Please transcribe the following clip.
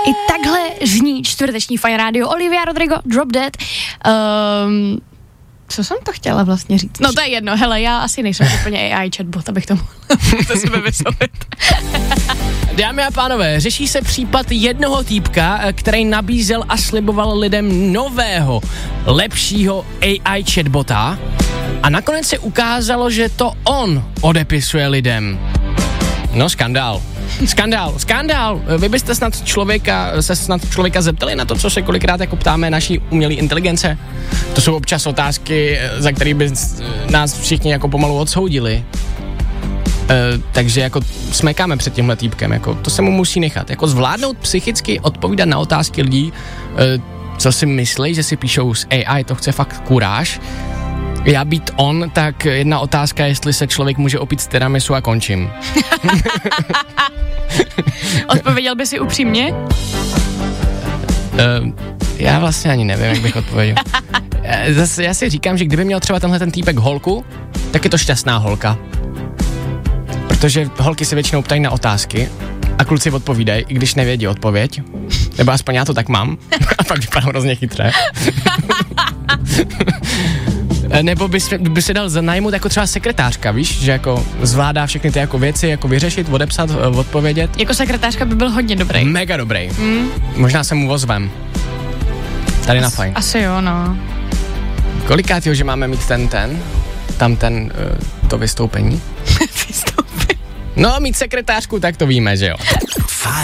I takhle zní čtvrteční Fajn rádio. Olivia Rodrigo, Drop Dead. Co jsem to chtěla vlastně říct? No to je jedno, hele, já asi nejsem úplně AI chatbot, abych to mohla sebe vyslovit. Dámy a pánové, řeší se případ jednoho týpka, který nabízel a sliboval lidem nového, lepšího AI chatbota a nakonec se ukázalo, že to on odepisuje lidem. No, skandál. Vy byste snad člověka zeptali na to, co se kolikrát jako ptáme naší umělé inteligence? To jsou občas otázky, za které by nás všichni jako pomalu odsoudili. Takže jako smekáme před tímhle týpkem, jako to se mu musí nechat. Jako zvládnout psychicky odpovídat na otázky lidí, co si myslí, že si píšou z AI, to chce fakt kuráž. Já být on, tak jedna otázka, jestli se člověk může opít z tiramisu a končím. Odpověděl by si upřímně? Já vlastně ani nevím, jak bych odpověděl. Zase já si říkám, že kdyby měl třeba tenhle ten týpek holku, tak je to šťastná holka. Protože holky se většinou ptají na otázky a kluci odpovídají, i když nevědí odpověď. Nebo aspoň já to tak mám. A pak vypadám hrozně chytré. Nebo by se dal zanajmout jako třeba sekretářka, víš, že jako zvládá všechny ty jako věci, jako vyřešit, odepsat, odpovědět. Jako sekretářka by byl hodně dobrý. Mega dobrý. Možná se mu ozvem. Tady na Fajn. Asi jo, no. Kolikátýho, že máme mít to vystoupení? Vystoupení? No, mít sekretářku, tak to víme, že jo.